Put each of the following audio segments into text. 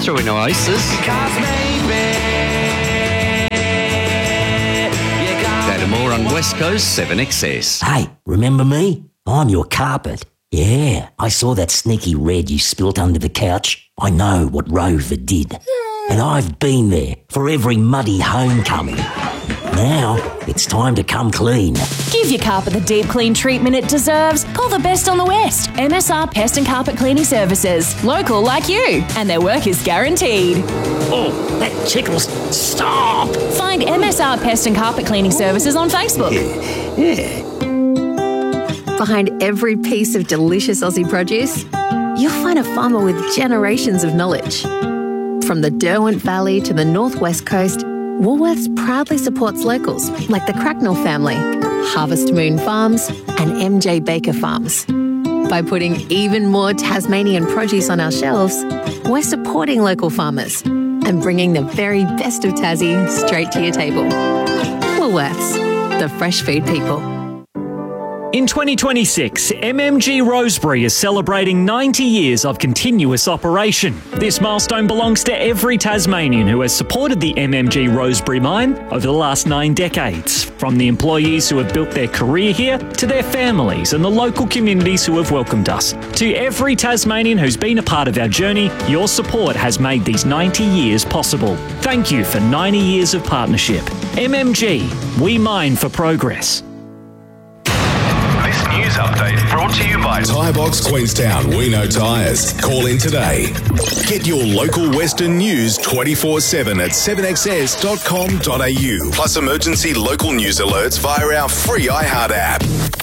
through an oasis. That and more on West Coast 7XS. Hey, remember me? I'm your carpet. Yeah, I saw that sneaky red you spilt under the couch. I know what Rover did. And I've been there for every muddy homecoming. Now, it's time to come clean. Give your carpet the deep clean treatment it deserves. Call the best on the West. MSR Pest and Carpet Cleaning Services. Local like you. And their work is guaranteed. Oh, that tickles. Stop! Find MSR Pest and Carpet Cleaning Services on Facebook. Yeah. Behind every piece of delicious Aussie produce, you'll find a farmer with generations of knowledge. From the Derwent Valley to the Northwest Coast, Woolworths proudly supports locals like the Cracknell family, Harvest Moon Farms and MJ Baker Farms. By putting even more Tasmanian produce on our shelves, we're supporting local farmers and bringing the very best of Tassie straight to your table. Woolworths, the fresh food people. In 2026, MMG Rosebery is celebrating 90 years of continuous operation. This milestone belongs to every Tasmanian who has supported the MMG Rosebery mine over the last 9 decades, from the employees who have built their career here to their families and the local communities who have welcomed us. To every Tasmanian who's been a part of our journey, your support has made these 90 years possible. Thank you for 90 years of partnership. MMG, we mine for progress. News update brought to you by Tyre-Box Queenstown. We know tyres. Call in today. Get your local Western news 24/7 at 7xs.com.au. Plus emergency local news alerts via our free iHeart app.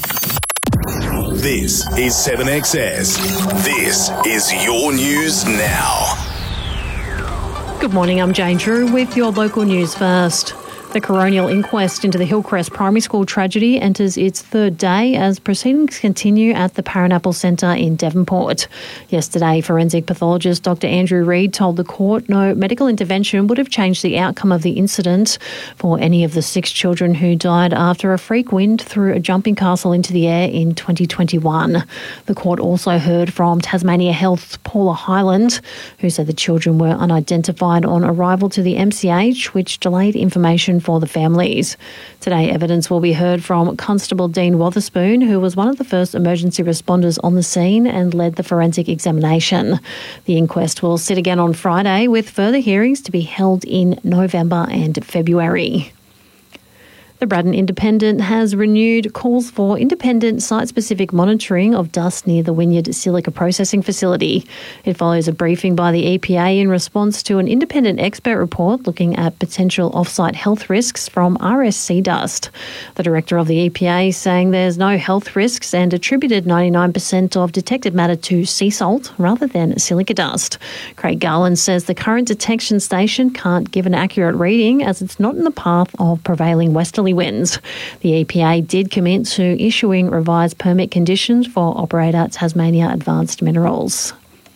This is 7XS. This is your news now. Good morning, I'm Jane Drew with your local news first. The coronial inquest into the Hillcrest Primary School tragedy enters its 3rd day as proceedings continue at the Paranapple Centre in Devonport. Yesterday, forensic pathologist Dr Andrew Reid told the court no medical intervention would have changed the outcome of the incident for any of the 6 children who died after a freak wind threw a jumping castle into the air in 2021. The court also heard from Tasmania Health Paula Hyland, who said the children were unidentified on arrival to the MCH, which delayed information for the families. Today, evidence will be heard from Constable Dean Wotherspoon, who was one of the first emergency responders on the scene and led the forensic examination. The inquest will sit again on Friday, with further hearings to be held in November and February. The Braddon Independent has renewed calls for independent site-specific monitoring of dust near the Wynyard Silica Processing Facility. It follows a briefing by the EPA in response to an independent expert report looking at potential off-site health risks from RSC dust. The director of the EPA saying there's no health risks and attributed 99% of detected matter to sea salt rather than silica dust. Craig Garland says the current detection station can't give an accurate reading as it's not in the path of prevailing westerly winds. The EPA did commit to issuing revised permit conditions for operator Tasmania Advanced Minerals.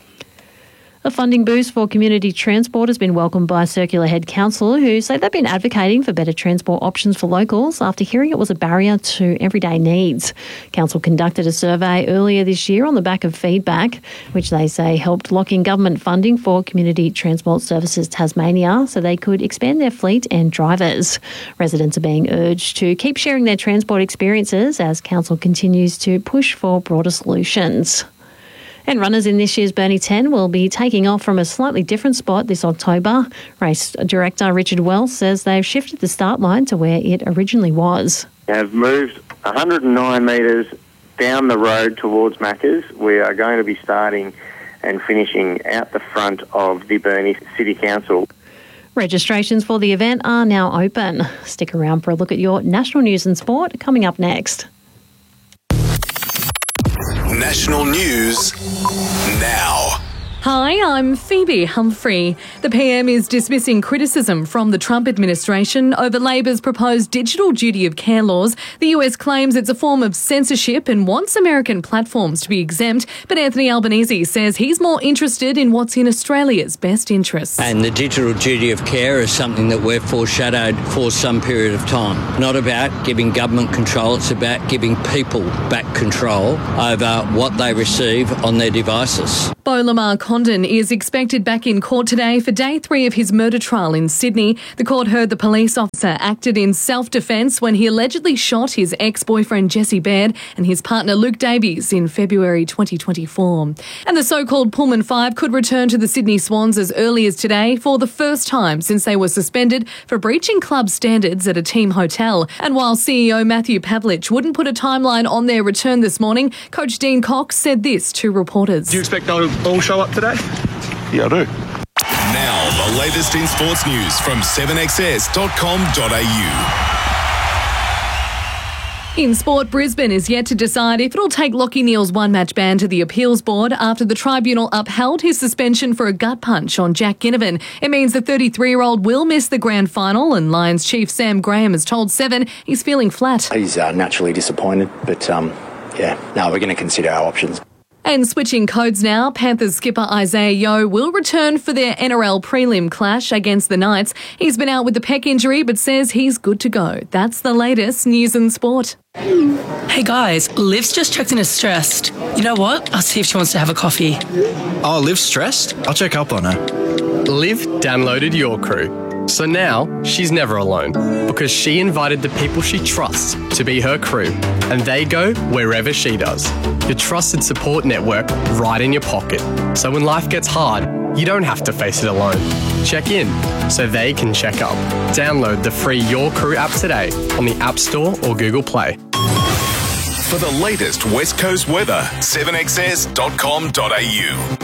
A funding boost for community transport has been welcomed by Circular Head Council, who say they've been advocating for better transport options for locals after hearing it was a barrier to everyday needs. Council conducted a survey earlier this year on the back of feedback, which they say helped lock in government funding for Community Transport Services Tasmania so they could expand their fleet and drivers. Residents are being urged to keep sharing their transport experiences as Council continues to push for broader solutions. And runners in this year's Burnie 10 will be taking off from a slightly different spot this October. Race director Richard Wells says they've shifted the start line to where it originally was. We have moved 109 metres down the road towards Macca's. We are going to be starting and finishing out the front of the Burnie City Council. Registrations for the event are now open. Stick around for a look at your national news and sport coming up next. National news now. Hi, I'm Phoebe Humphrey. The PM is dismissing criticism from the Trump administration over Labor's proposed digital duty of care laws. The US claims it's a form of censorship and wants American platforms to be exempt, but Anthony Albanese says he's more interested in what's in Australia's best interests. And the digital duty of care is something that we've foreshadowed for some period of time. Not about giving government control, it's about giving people back control over what they receive on their devices. Beau Lamar Condon is expected back in court today for day 3 of his murder trial in Sydney. The court heard the police officer acted in self-defence when he allegedly shot his ex-boyfriend Jesse Baird and his partner Luke Davies in February 2024. And the so-called Pullman Five could return to the Sydney Swans as early as today for the first time since they were suspended for breaching club standards at a team hotel. And while CEO Matthew Pavlich wouldn't put a timeline on their return this morning, Coach Dean Cox said this to reporters. Do you expect they'll all show up today? Yeah, I do. Now, the latest in sports news from 7XS.com.au. In sport, Brisbane is yet to decide if it'll take Lachie Neale's one-match ban to the appeals board after the tribunal upheld his suspension for a gut punch on Jack Ginnivan. It means the 33-year-old will miss the grand final, and Lions chief Sam Graham has told Seven he's feeling flat. He's naturally disappointed, but we're going to consider our options. And switching codes now, Panthers skipper Isaiah Yeo will return for their NRL prelim clash against the Knights. He's been out with the pec injury but says he's good to go. That's the latest news and sport. Hey guys, Liv's just checked in as stressed. You know what? I'll see if she wants to have a coffee. Oh, Liv's stressed? I'll check up on her. Liv downloaded Your Crew. So now she's never alone because she invited the people she trusts to be her crew, and they go wherever she does. Your trusted support network right in your pocket. So when life gets hard, you don't have to face it alone. Check in so they can check up. Download the free Your Crew app today on the App Store or Google Play. For the latest West Coast weather, 7XS.com.au.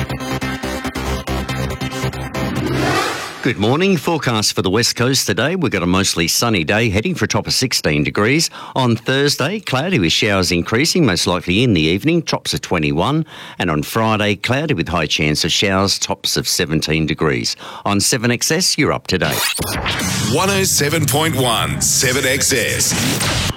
Good morning. Forecast for the West Coast today. We've got a mostly sunny day heading for a top of 16 degrees. On Thursday, cloudy with showers increasing, most likely in the evening, tops of 21. And on Friday, cloudy with high chance of showers, tops of 17 degrees. On 7XS, you're up to date. 107.1 7XS.